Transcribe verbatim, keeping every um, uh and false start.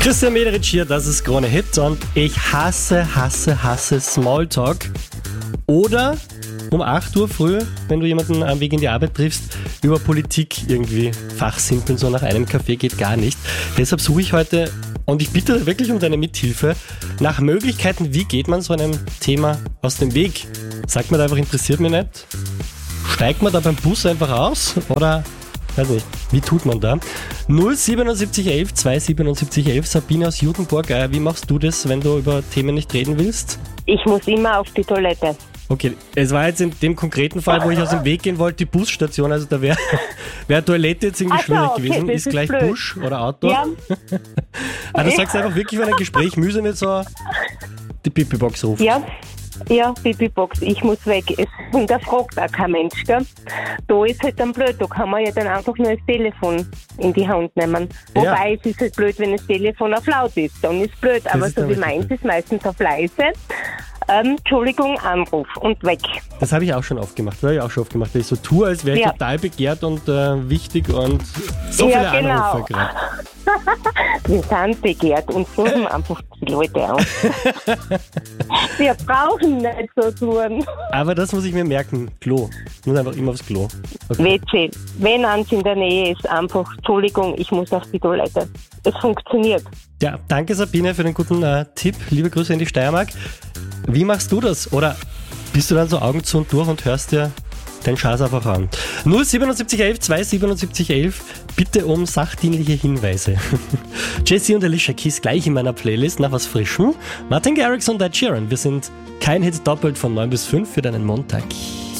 Christian Mederitsch hier, das ist Krone Hit und ich hasse, hasse, hasse Smalltalk. Oder um acht Uhr früh, wenn du jemanden am Weg in die Arbeit triffst, über Politik irgendwie fachsimpeln, so nach einem Kaffee geht gar nicht. Deshalb suche ich heute, und ich bitte wirklich um deine Mithilfe, nach Möglichkeiten, wie geht man so einem Thema aus dem Weg? Sagt man da einfach, interessiert mich nicht? Steigt man da beim Bus einfach aus? Oder, weiß nicht, wie tut man da? null siebenundsiebzig elf zweihundertsiebenundsiebzig elf, Sabine aus Judenburg, äh, wie machst du das, wenn du über Themen nicht reden willst? Ich muss immer auf die Toilette. Okay, es war jetzt in dem konkreten Fall, wo ich aus dem Weg gehen wollte, die Busstation, also da wäre wär Toilette jetzt irgendwie Ach so, schwierig okay, gewesen. das Ist ist gleich blöd. Busch oder Auto? Ja. Ah, du sagst einfach wirklich, wenn ein Gespräch mühsam ist, so die Pipi-Box rufen. Ja, ja, Pipi-Box, ich muss weg. Es hinterfragt auch kein Mensch, gell? Da ist halt dann blöd, da kann man ja dann einfach nur das Telefon in die Hand nehmen. Ja. Wobei es ist halt blöd, wenn das Telefon auf laut ist, dann ist blöd, aber ist so dann wie richtig meins blöd. ist meistens auf leise. Ähm, Entschuldigung, Anruf und weg. Das habe ich auch schon oft gemacht, das habe ich auch schon oft gemacht, dass ich so tue, als wäre ich Ja. total begehrt und äh, wichtig und so Ja, viele genau. Anrufe gerade. Wir sind begehrt und rufen einfach die Leute an. Wir brauchen nicht so tun. Aber das muss ich mir merken, Klo. Ich muss einfach immer aufs Klo. Okay. W C. Wenn eins in der Nähe ist, einfach, Entschuldigung, ich muss auf die Toilette. Es funktioniert. Ja, danke Sabine für den guten äh, Tipp. Liebe Grüße in die Steiermark. Wie machst du das? Oder bist du dann so Augen zu und durch und hörst dir den Schaß einfach an? null siebenundsiebzig elf zweihundertsiebenundsiebzig elf, bitte um sachdienliche Hinweise. Jesse und Alicia Keys gleich in meiner Playlist nach was Frischem. Martin Garrix und Ed Sheeran. Wir sind kein Hit doppelt von neun bis fünf für deinen Montag.